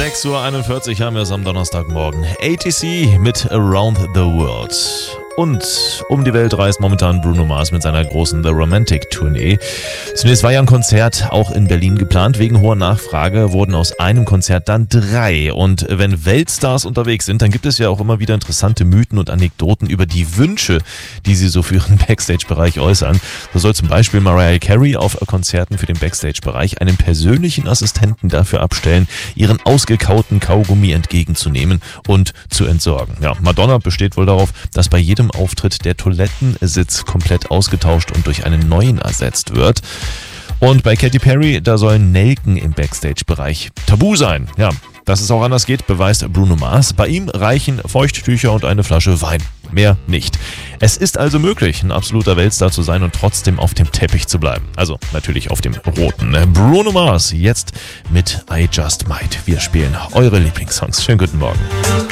6:41 Uhr haben wir es am Donnerstagmorgen. ATC mit Around the World. Und um die Welt reist momentan Bruno Mars mit seiner großen The Romantic Tournee. Zunächst war ja ein Konzert auch in Berlin geplant. Wegen hoher Nachfrage wurden aus einem Konzert dann 3. Und wenn Weltstars unterwegs sind, dann gibt es ja auch immer wieder interessante Mythen und Anekdoten über die Wünsche, die sie so für ihren Backstage-Bereich äußern. So soll zum Beispiel Mariah Carey auf Konzerten für den Backstage-Bereich einen persönlichen Assistenten dafür abstellen, ihren ausgekauten Kaugummi entgegenzunehmen und zu entsorgen. Ja, Madonna besteht wohl darauf, dass bei jedem Auftritt der Toilettensitz komplett ausgetauscht und durch einen neuen ersetzt wird. Und bei Katy Perry, da sollen Nelken im Backstage-Bereich tabu sein. Ja, dass es auch anders geht, beweist Bruno Mars. Bei ihm reichen Feuchttücher und eine Flasche Wein. Mehr nicht. Es ist also möglich, ein absoluter Weltstar zu sein und trotzdem auf dem Teppich zu bleiben. Also natürlich auf dem roten. Bruno Mars jetzt mit I Just Might. Wir spielen eure Lieblingssongs. Schönen guten Morgen.